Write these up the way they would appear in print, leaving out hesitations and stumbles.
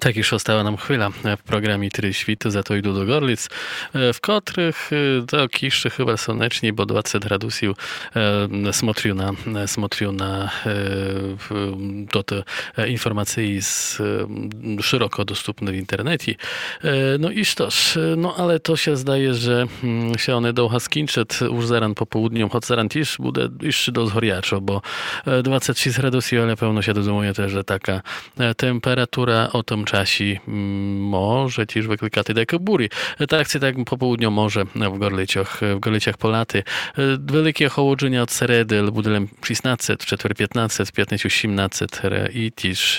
Tak już ostała nam chwila w programie Trzy świty, za to idą do Gorlic, w których do Kiszczy chyba słoneczniej, bo 20 gradusów смотрю na te informacje szeroko dostępne w internecie. No i sztoż, no ale to się zdaje, że się one długo skończyć już zaraz po południu, choć zaraz też będzie jeszcze do zhoriaczo, bo 26 gradusów, ale pewno się dozumuje też, że taka temperatura o tym czasie może też wyklikać takie bury. Tak po południu może w Gorliciach polaty. Wielkie chłodzenie od seredy, budylem 16, w czetwr 15, w piętnicu 17 i też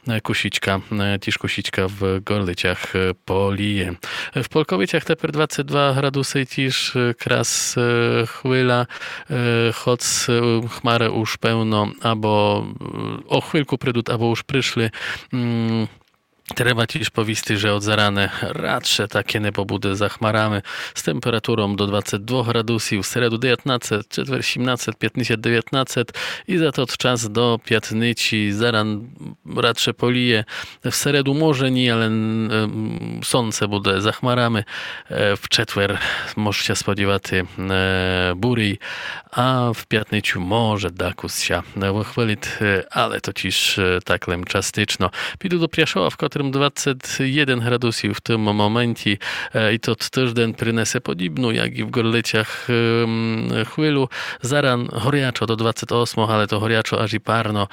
kusiczka w Gorliciach polije. W Polkowieciach teper 22 gradusy też kras chwila, choć chmary już pełno, albo o chwilku prydut, albo już przyszli. Trzeba też powiedzieć, że od zarane radsze takie niebo bude za chmarami z temperaturą do 22 gradusów, w środę 19, czetwr 17, piętnicy 19 i za to czas do piątnicy zaran radsze polije. W środę może nie, ale słońce bude za chmarami. W czetwr może się spodziewać bury, a w piątnicu może dakus się wychwylić, ale to też tak czastyczno. Pidu do Priaszowa, w którym 21 gradusów w tym momencie i to też den przyniesie podobno jak i w Gorliciach chwilu. Zaran horiaczo do 28, ale to horiaczo aż i parno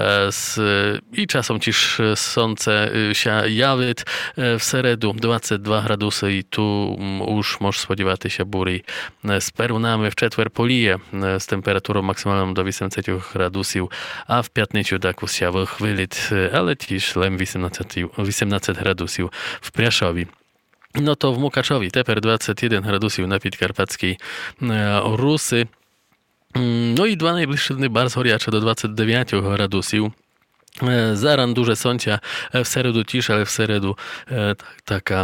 i czasem też słońce się jawić. W środę 22 gradusy i tu już może spodziewać się bury z perunami. W czetwr polije z temperaturą maksymalną do 18 gradusów, a w piątnicu dakus się wychwylić, ale też lem 18 gradusów w Priaszowie. No to w Mukaczowie teper 21 gradusów na Podkarpackiej Rusy. No i dwa najbliższe dni bardzo horiacze do 29 gradusów. Zaran duże słońca, w środę cisz, ale w środę taka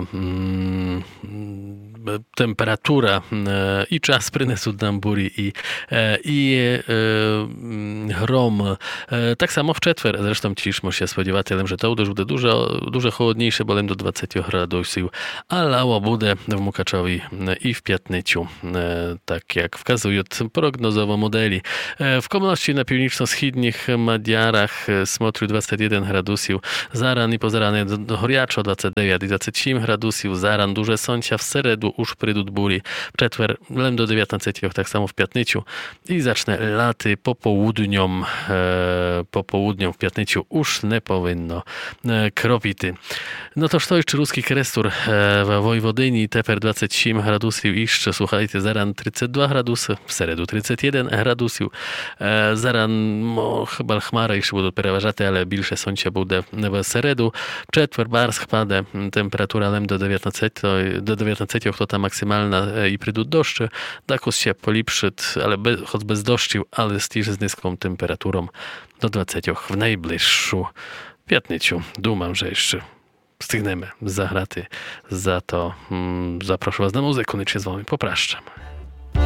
temperatura i czas przyniósł nam bury i grom. Tak samo w czetwr, zresztą cisz może się spodziewać, że to będzie dużo chłodniejsze, bo do 20 gradusów, a lało bude w Mukaczowi i w piątnicu, tak jak wskazują prognozowo modeli. W Komności na północno-wschodnich Madiarach смотрю 21 gradusów, zaran i pozarane do horiaczo 29 i 27 gradusów, zaran duże słońca, w środę już prydut bury, w czetwr lem do 19, tak samo w piątnicu i zacznę laty po południu w piątnicu już nie powinno kropity. No to co jeszcze ruski krestur w Wojwodyni, teper 27 gradusów i jeszcze, słuchajcie, zaran 32 gradusy, w środę 31 gradusów, zaran chyba chmara jeszcze będą przeważać, ale bilsze słońce będzie w środę, w czetwr bardzo chpadę, temperatura lem do 19, to ta maksymalna i prydut deszczu, dakus się polipszyć, ale choć bez deszczu, ale z niską temperaturą do 20 w najbliższą piątnicu. Dumam, że jeszcze stygnemy zagraty. Za to zaproszę was na muzykę, koniecznie z wami popraszczam.